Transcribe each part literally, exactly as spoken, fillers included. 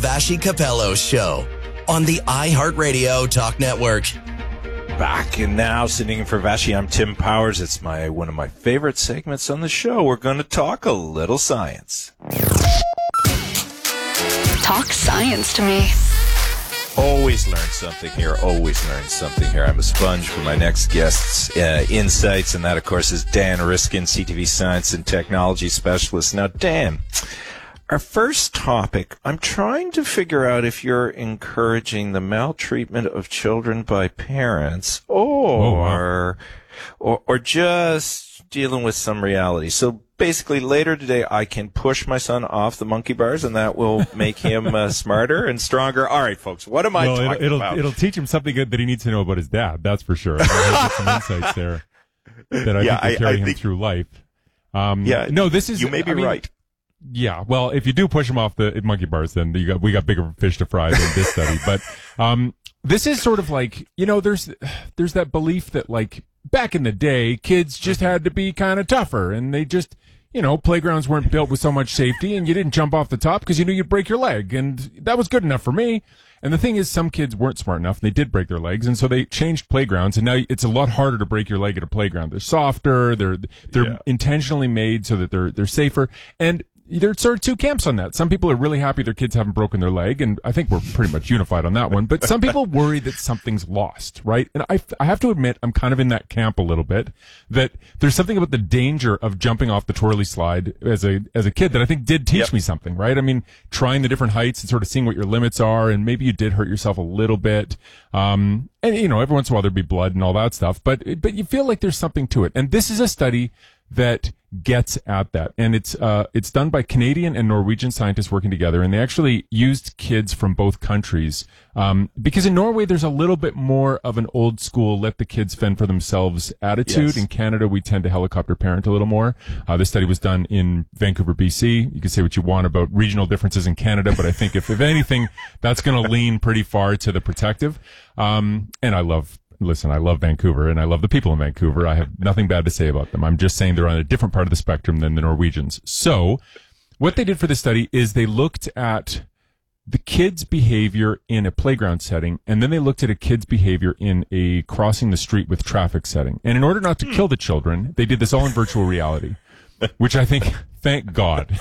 Vashi Capello Show on the iHeartRadio Talk Network. Back and now, sitting in for Vashi, I'm Tim Powers. It's my one of my favorite segments on the show. We're going to talk a little science. Talk science to me. Always learn something here. Always learn something here. I'm a sponge for my next guest's uh, insights, and that, of course, is Dan Riskin, C T V Science and Technology Specialist. Now, Dan, our first topic, I'm trying to figure out if you're encouraging the maltreatment of children by parents or, oh, wow. or, or just dealing with some reality. So basically, later today, I can push my son off the monkey bars, and that will make him uh, smarter and stronger. All right, folks, what am I well, talking it'll, about? It'll teach him something good that he needs to know about his dad. That's for sure. I'll get some insights there that I yeah, think will carry I, I him think, through life. Um, yeah, no, this is you may be I mean, right. Yeah, well, if you do push him off the monkey bars, then you got we got bigger fish to fry than this study. But um, this is sort of like, you know, there's there's that belief that like back in the day, kids just had to be kind of tougher, and they just, you know, playgrounds weren't built with so much safety, and you didn't jump off the top because you knew you'd break your leg, and that was good enough for me. And the thing is, some kids weren't smart enough, and they did break their legs, and so they changed playgrounds, and now it's a lot harder to break your leg at a playground. They're softer, they're they're Yeah. intentionally made so that they're they're safer, and there's sort of two camps on that. Some people are really happy their kids haven't broken their leg, and I think we're pretty much unified on that one. But some people worry that something's lost, right? And I, I have to admit, I'm kind of in that camp a little bit, that there's something about the danger of jumping off the twirly slide as a as a kid that I think did teach Yep. me something, right? I mean, trying the different heights and sort of seeing what your limits are, and maybe you did hurt yourself a little bit. Um, and, you know, every once in a while there'd be blood and all that stuff, but but you feel like there's something to it. And this is a study that gets at that. And it's, uh, it's done by Canadian and Norwegian scientists working together. And they actually used kids from both countries. Um, because in Norway, there's a little bit more of an old school, let the kids fend for themselves attitude. Yes. In Canada, we tend to helicopter parent a little more. Uh, this study was done in Vancouver, B C. You can say what you want about regional differences in Canada, but I think if, if anything, that's going to lean pretty far to the protective. Um, and I love Listen, I love Vancouver, and I love the people in Vancouver. I have nothing bad to say about them. I'm just saying they're on a different part of the spectrum than the Norwegians. So what they did for this study is they looked at the kids' behavior in a playground setting, and then they looked at a kid's behavior in a crossing the street with traffic setting. And in order not to kill the children, they did this all in virtual reality, which I think, thank God.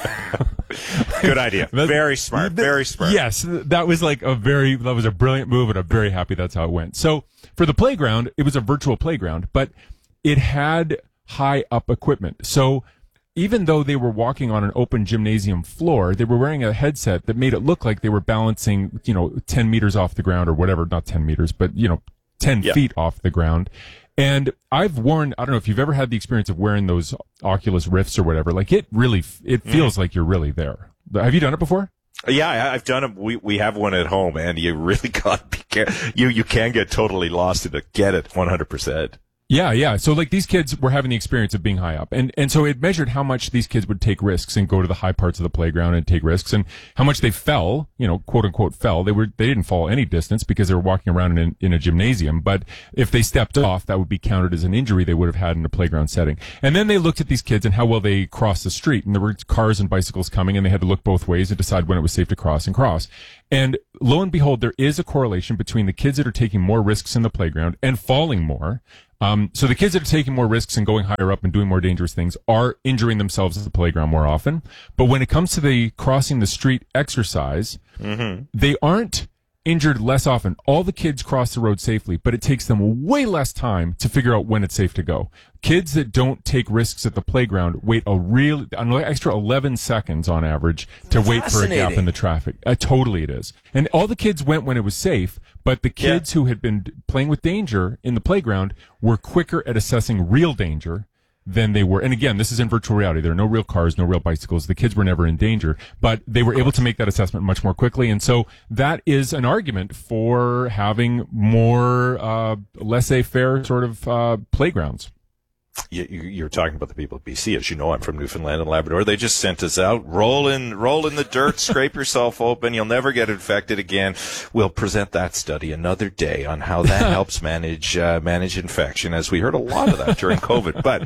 Good idea. Very smart. Very smart. Yes, that was like a very, that was a brilliant move, and I'm very happy that's how it went. So for the playground, it was a virtual playground, but it had high up equipment. So even though they were walking on an open gymnasium floor, they were wearing a headset that made it look like they were balancing, you know, ten meters off the ground or whatever, not ten meters, but, you know, ten Yeah. feet off the ground. And I've worn, I don't know if you've ever had the experience of wearing those Oculus Rifts or whatever, like it really, it feels like you're really there. Have you done it before? Yeah, I- I've done it. We we have one at home, and you really got to be careful. You you can get totally lost in it. Get it one hundred percent. Yeah, yeah. So like these kids were having the experience of being high up. And, and so it measured how much these kids would take risks and go to the high parts of the playground and take risks, and how much they fell, you know, quote unquote fell. They were, they didn't fall any distance because they were walking around in, in a gymnasium. But if they stepped off, that would be counted as an injury they would have had in a playground setting. And then they looked at these kids and how well they crossed the street. And there were cars and bicycles coming, and they had to look both ways and decide when it was safe to cross and cross. And lo and behold, there is a correlation between the kids that are taking more risks in the playground and falling more. Um, so the kids that are taking more risks and going higher up and doing more dangerous things are injuring themselves at the playground more often. But when it comes to the crossing the street exercise, Mm-hmm. they aren't injured less often. All the kids cross the road safely, but it takes them way less time to figure out when it's safe to go. Kids that don't take risks at the playground wait a real, an extra eleven seconds on average to wait for a gap Fascinating. in the traffic. Uh, totally it is. And all the kids went when it was safe, but the kids who had been playing with danger in the playground were quicker at assessing real danger than they were. And again, this is in virtual reality. There are no real cars, no real bicycles. The kids were never in danger, but they were able to make that assessment much more quickly. And so that is an argument for having more uh, laissez-faire sort of uh, playgrounds. You, you, you're talking about the people at B C. As you know, I'm from Newfoundland and Labrador. They just sent us out. Roll in, roll in the dirt, scrape yourself open. You'll never get infected again. We'll present that study another day on how that helps manage uh, manage infection, as we heard a lot of that during COVID. But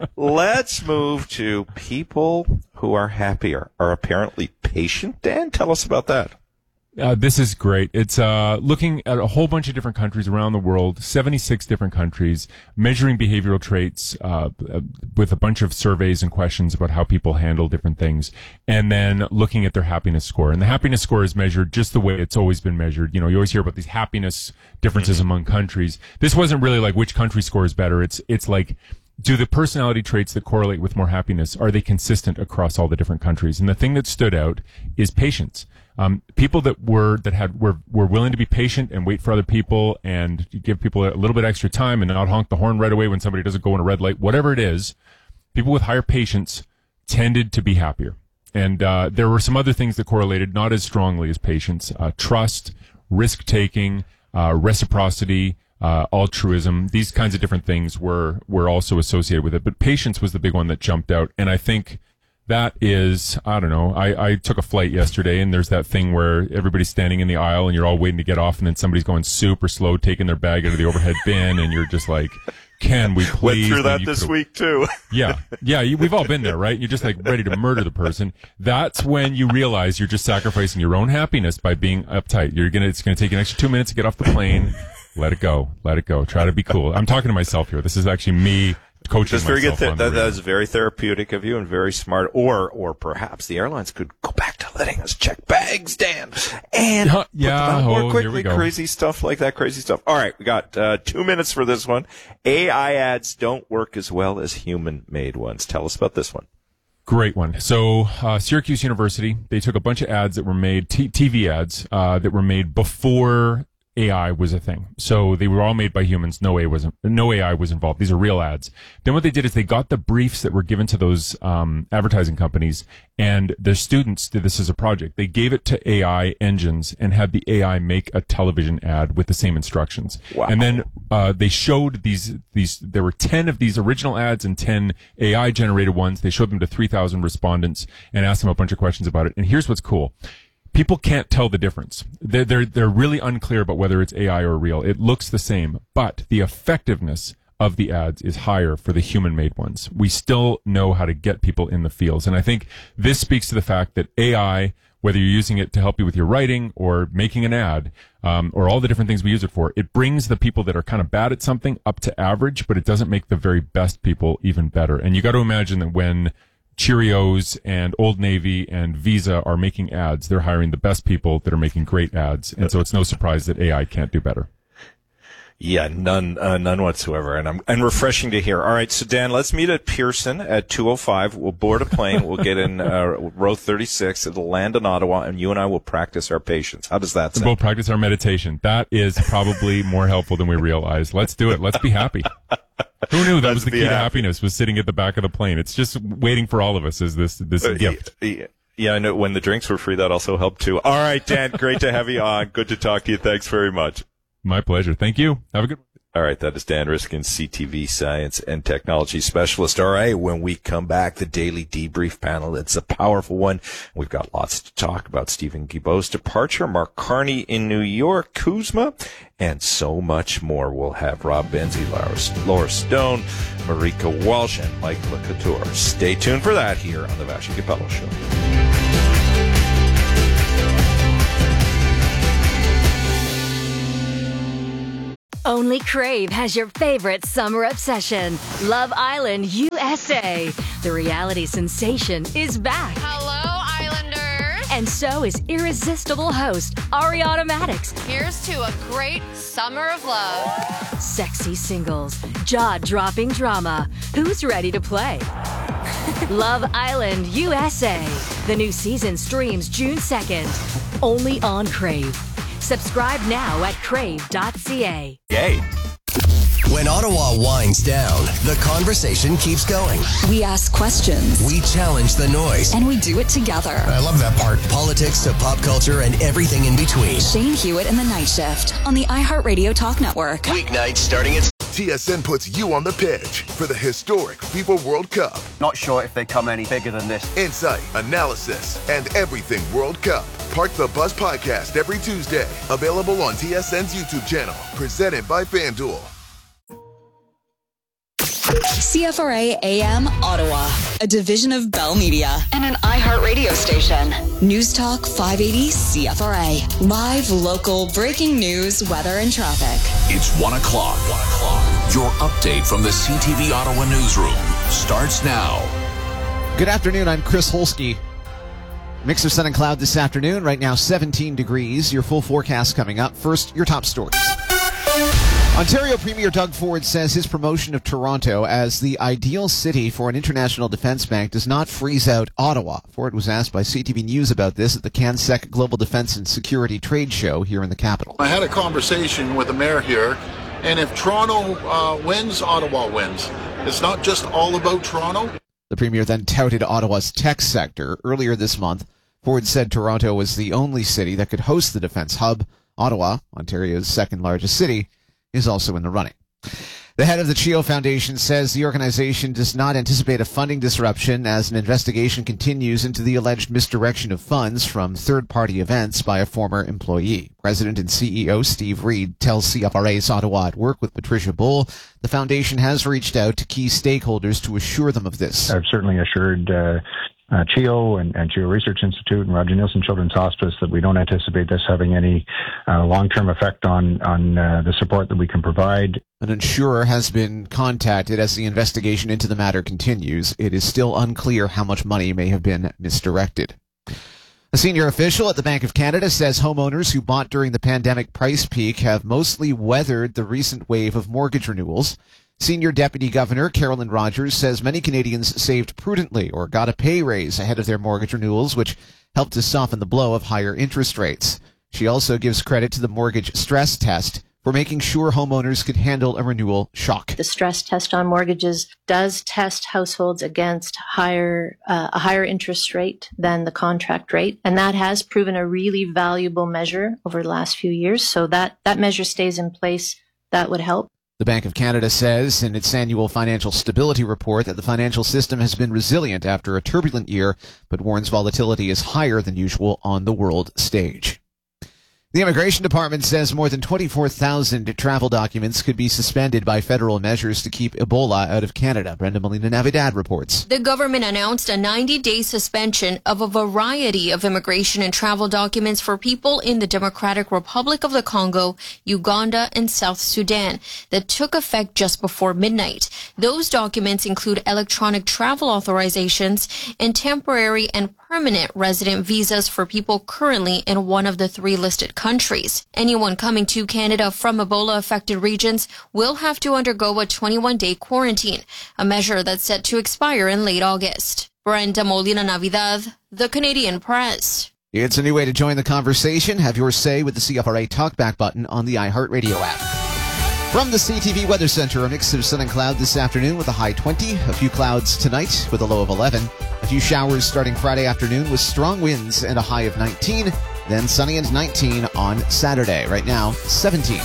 let's move to people who are happier, are apparently patient. Dan, tell us about that. Uh, this is great. It's uh, looking at a whole bunch of different countries around the world, seventy-six different countries, measuring behavioral traits uh, with a bunch of surveys and questions about how people handle different things, and then looking at their happiness score. And the happiness score is measured just the way it's always been measured. You know, you always hear about these happiness differences mm-hmm. among countries. This wasn't really like which country scores better. It's it's like, do the personality traits that correlate with more happiness, are they consistent across all the different countries? And the thing that stood out is patience. Um, people that were, that had, were, were willing to be patient and wait for other people and give people a little bit extra time and not honk the horn right away when somebody doesn't go in a red light, whatever it is, people with higher patience tended to be happier. And, uh, there were some other things that correlated not as strongly as patience, uh, trust, risk-taking, uh, reciprocity, uh, altruism. These kinds of different things were, were also associated with it. But patience was the big one that jumped out. And I think, that is, I don't know, I, I took a flight yesterday and there's that thing where everybody's standing in the aisle and you're all waiting to get off and then somebody's going super slow taking their bag out of the overhead bin and you're just like, can we please? Went through that this week too. Yeah. Yeah. You, we've all been there, right? You're just like ready to murder the person. That's when you realize you're just sacrificing your own happiness by being uptight. You're going to, it's going to take an extra two minutes to get off the plane. Let it go. Let it go. Try to be cool. I'm talking to myself here. This is actually me coaching That's very good. Th- that, that is very therapeutic of you and very smart. Or, or perhaps the airlines could go back to letting us check bags, Dan, and uh, yeah, put them out more oh, quickly. Here we go. Crazy stuff like that. Crazy stuff. All right, we got uh, two minutes for this one. A I ads don't work as well as human-made ones. Tell us about this one. Great one. So, uh, Syracuse University, they took a bunch of ads that were made, t- TV ads, uh, that were made before A I was a thing. So they were all made by humans. No A I wasn't, no A I was involved. These are real ads. Then what they did is they got the briefs that were given to those, um, advertising companies and their students did this as a project. They gave it to A I engines and had the A I make a television ad with the same instructions. Wow. And then, uh, they showed these, these, there were ten of these original ads and ten A I generated ones. They showed them to three thousand respondents and asked them a bunch of questions about it. And here's what's cool. People can't tell the difference. They're, they're, they're really unclear about whether it's A I or real. It looks the same, but the effectiveness of the ads is higher for the human-made ones. We still know how to get people in the fields. And I think this speaks to the fact that A I, whether you're using it to help you with your writing or making an ad, um, or all the different things we use it for, it brings the people that are kind of bad at something up to average, but it doesn't make the very best people even better. And you got to imagine that when Cheerios and Old Navy and Visa are making ads, they're hiring the best people that are making great ads. And so it's no surprise that A I can't do better. Yeah, none, uh, none whatsoever. And I'm, and refreshing to hear. All right. So Dan, let's meet at Pearson at two oh five. We'll board a plane. We'll get in, uh, row thirty-six. It'll land in Ottawa and you and I will practice our patience. How does that sound? We'll practice our meditation. That is probably more helpful than we realize. Let's do it. Let's be happy. Who knew that Let's was the key happy. to happiness, was sitting at the back of the plane? It's just waiting for all of us as this, this uh, gift. Yeah, yeah, I know when the drinks were free, that also helped too. All right, Dan, great to have you on. Good to talk to you. Thanks very much. My pleasure. Thank you. Have a good one. All right, that is Dan Riskin, C T V science and technology specialist. All right, when we come back, the daily debrief panel, it's a powerful one. We've got lots to talk about. Stephen Guilbeault's departure, Mark Carney in New York, Kuzma, and so much more. We'll have Rob Benzie, Laura, Laura Stone, Marika Walsh, and Mike LeCouture. Stay tuned for that here on the Vassy Capello Show. Only Crave has your favorite summer obsession. Love Island U S A. The reality sensation is back. Hello, Islanders. And so is irresistible host Ariana Madix. Here's to a great summer of love. Sexy singles, jaw-dropping drama. Who's ready to play? Love Island U S A. The new season streams June second. Only on Crave. Subscribe now at crave dot c a. Yay. When Ottawa winds down, the conversation keeps going. We ask questions. We challenge the noise. And we do it together. I love that part. Politics to pop culture and everything in between. Shane Hewitt and the Night Shift on the iHeartRadio Talk Network. Weeknights starting at... T S N puts you on the pitch for the historic FIFA World Cup. Not sure if they come any bigger than this. Insight, analysis, and everything World Cup. Park the Bus podcast every Tuesday. Available on T S N's YouTube channel. Presented by FanDuel. C F R A A M Ottawa, a division of Bell Media and an iHeartRadio station. News Talk five eighty C F R A. Live, local, breaking news, weather, and traffic. It's one o'clock. One o'clock. Your update from the C T V Ottawa newsroom starts now. Good afternoon. I'm Chris Holsky. Mix of sun and cloud this afternoon. Right now, seventeen degrees. Your full forecast coming up. First, your top stories. Ontario Premier Doug Ford says his promotion of Toronto as the ideal city for an international defense bank does not freeze out Ottawa. Ford was asked by C T V News about this at the CanSec Global Defense and Security Trade Show here in the capital. I had a conversation with the mayor here, and if Toronto uh, wins, Ottawa wins. It's not just all about Toronto. The Premier then touted Ottawa's tech sector. Earlier this month, Ford said Toronto was the only city that could host the defense hub. Ottawa, Ontario's second largest city, is also in the running. The head of the CHEO Foundation says the organization does not anticipate a funding disruption as an investigation continues into the alleged misdirection of funds from third-party events by a former employee. President and C E O Steve Reed tells C F R A's Ottawa at Work with Patricia Bull the foundation has reached out to key stakeholders to assure them of this. I've certainly assured uh, uh, CHEO and, and CHEO Research Institute and Roger Nielsen Children's Hospice that we don't anticipate this having any uh, long-term effect on, on uh, the support that we can provide. An insurer has been contacted as the investigation into the matter continues. It is still unclear how much money may have been misdirected. A senior official at the Bank of Canada says homeowners who bought during the pandemic price peak have mostly weathered the recent wave of mortgage renewals. Senior Deputy Governor Carolyn Rogers says many Canadians saved prudently or got a pay raise ahead of their mortgage renewals, which helped to soften the blow of higher interest rates. She also gives credit to the mortgage stress test for making sure homeowners could handle a renewal shock. The stress test on mortgages does test households against higher uh, a higher interest rate than the contract rate, and that has proven a really valuable measure over the last few years. So that, that measure stays in place. That would help. The Bank of Canada says in its annual financial stability report that the financial system has been resilient after a turbulent year, but warns volatility is higher than usual on the world stage. The Immigration Department says more than twenty-four thousand travel documents could be suspended by federal measures to keep Ebola out of Canada. Brenda Molina-Navidad reports. The government announced a ninety-day suspension of a variety of immigration and travel documents for people in the Democratic Republic of the Congo, Uganda, and South Sudan that took effect just before midnight. Those documents include electronic travel authorizations and temporary and permanent resident visas for people currently in one of the three listed countries. Anyone coming to Canada from Ebola-affected regions will have to undergo a twenty-one day quarantine, a measure that's set to expire in late August. Brenda Molina-Navidad, The Canadian Press. It's a new way to join the conversation. Have your say with the C F R A Talkback button on the iHeartRadio app. From the C T V Weather Center, a mix of sun and cloud this afternoon with a high twenty, a few clouds tonight with a low of eleven, a few showers starting Friday afternoon with strong winds and a high of nineteen, then sunny and nineteen on Saturday. Right now, seventeen.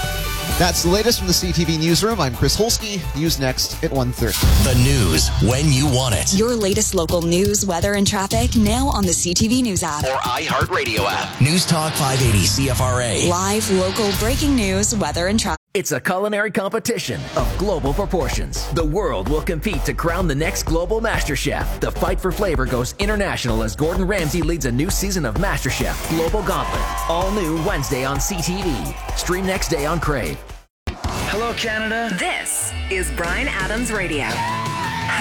That's the latest from the C T V Newsroom. I'm Chris Holsky. News next at one thirty. The news when you want it. Your latest local news, weather, and traffic now on the C T V News app. Or iHeartRadio app. News Talk five eighty C F R A. Live, local, breaking news, weather, and traffic. It's a culinary competition of global proportions. The world will compete to crown the next global MasterChef. The fight for flavor goes international as Gordon Ramsay leads a new season of MasterChef Global Gauntlet. All new Wednesday on C T V. Stream next day on Crave. Hello, Canada. This is Bryan Adams Radio.